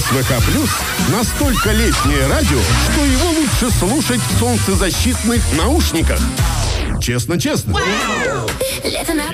СВК Плюс настолько летнее радио, что его лучше слушать в солнцезащитных наушниках. Честно-честно. Лето на